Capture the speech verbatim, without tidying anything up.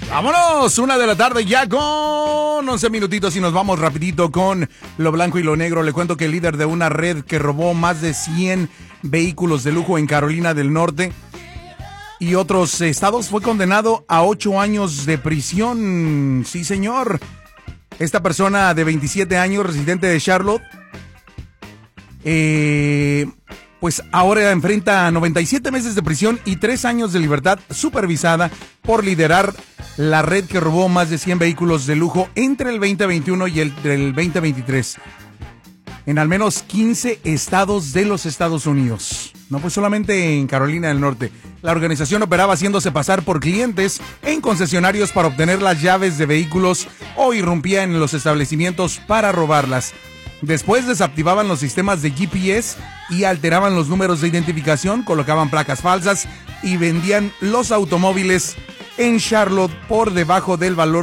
Vámonos, una de la tarde ya con once minutitos y nos vamos rapidito con lo blanco y lo negro. Le cuento que el líder de una red que robó más de cien vehículos de lujo en Carolina del Norte y otros estados fue condenado a ocho años de prisión. Sí, señor. Esta persona de veintisiete años, residente de Charlotte, eh, pues ahora enfrenta noventa y siete meses de prisión y tres años de libertad supervisada por liderar la red que robó más de cien vehículos de lujo entre el veinte veintiuno y el, el veinte veintitrés. En al menos quince estados de los Estados Unidos. No pues solamente en Carolina del Norte. La organización operaba haciéndose pasar por clientes en concesionarios para obtener las llaves de vehículos o irrumpía en los establecimientos para robarlas. Después desactivaban los sistemas de G P S y alteraban los números de identificación, colocaban placas falsas y vendían los automóviles en Charlotte por debajo del valor